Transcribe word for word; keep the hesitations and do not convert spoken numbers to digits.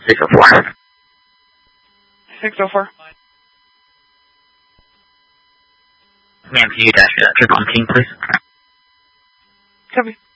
six oh four. six oh four. Ma'am, can you dash that trip on King, please? Copy.